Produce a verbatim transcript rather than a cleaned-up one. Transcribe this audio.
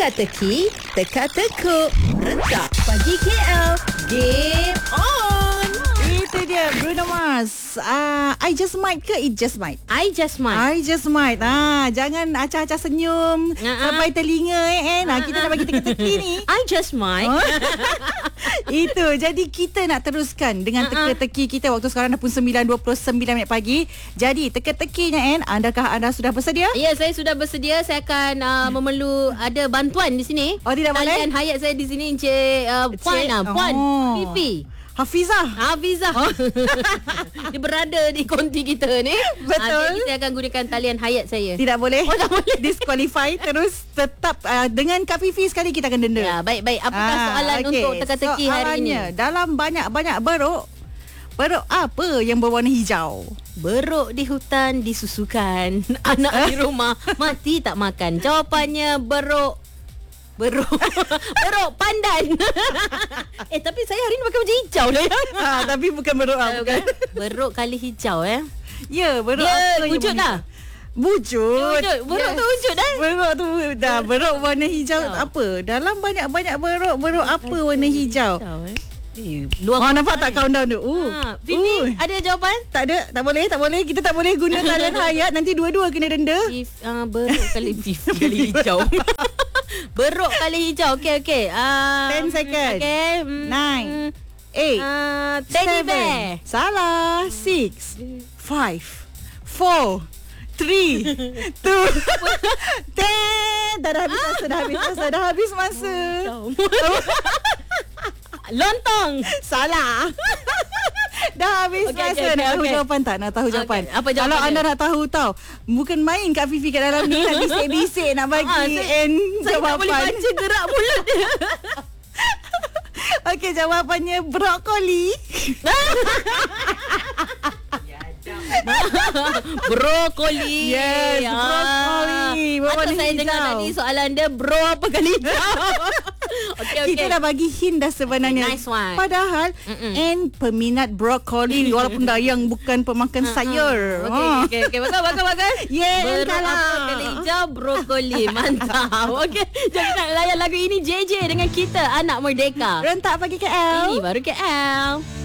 Teka-teki, teka-tekuk. Rentak pagi K L. Game on. Itu dia Bruno Mars. uh, I just might ke It just might? I just might. I just might. Ah, jangan acah-acah senyum uh-uh. sampai telinga eh. Nah, kita nak bagi teka-teki ni. I just might. Oh. Itu. Jadi kita nak teruskan dengan uh-uh. teka-teki kita. Waktu sekarang dah pun sembilan dua puluh sembilan minit pagi. Jadi teka-tekinya En, adakah anda sudah bersedia? Ya, saya sudah bersedia. Saya akan uh, memerlu ada bantuan di sini. Oh, tidak boleh? Talian hayat saya di sini Encik uh, Puan lah. Puan Oh. Pipi Hafizah. Hafizah. Oh. Dia berada di konti kita ni. Betul. Ha, jadi saya akan gunakan talian hayat saya. Tidak boleh. Oh, tak boleh. Disqualify. Terus tetap uh, dengan Kak Fifi sekali kita akan denda. Ya, baik-baik. Apakah Ah, soalan okey. untuk teka-teki hari ini? Soalannya, dalam banyak-banyak beruk, beruk apa yang berwarna hijau? Beruk di hutan disusukan. Anak di rumah mati tak makan. Jawapannya beruk. Beruk. Beruk pandan. Eh, tapi saya hari ni pakai baju hijau lah ya. Ha, tapi bukan beruk apa bukan. Beruk kali hijau eh. Ya, beruk Dia apa yang wujud warna dah. hijau? Wujud. Wujud. Beruk tu wujud dah. Beruk tu dah. Beruk warna hijau Hijau. apa? Dalam banyak-banyak beruk, beruk apa warna hijau? Hijau eh. Eh, luar Oh, nampak tak countdown tu? Uh. Ha, Fifi, Uh. ada jawapan? Tak ada, tak boleh, tak boleh. Kita tak boleh guna talian hayat. Nanti dua-dua kena denda. If, uh, beruk kali Fifi kali hijau. Beruk kali hijau. Okey, okey. Uh, ten second. Okey. Mm, Nine. mm, Eight. uh, Teddy Seven. bear. Salah. Six. Five. Four. Three. Two. Ten. Dah, dah habis masa. Dah habis masa. Dah habis masa. Lontong. Salah. Dah habis Okey, masa. okey, okey, Nak tahu okey. jawapan tak? Nak tahu Okey, jawapan? apa Kalau jawapannya? anda nak tahu tau, bukan main Kak Fifi kat dalam ni. Nak bisik-bisik nak bagi Ah, saya- and Saya tak jawapan. boleh baca gerak mulut dia. Okey, jawapannya brokoli. Brokoli. Yes, Ah. brokoli. Atau Berwarna saya dengar hijau. tadi soalan dia bro apa kali hijau. Okey, okey. Kita dah bagi hint dah sebenarnya. Nice one. Padahal Mm-mm. and peminat brokoli walaupun Dayang bukan pemakan sayur. Okey, Oh. okey, okey. Bagus, bagus, bagus. Yeah, Beruk kalah. apa kali hijau, brokoli. Mantap. Okey, jadi nak layan lagu ini J J dengan kita, Anak Merdeka. Rentak pagi K L. Ini baru K L.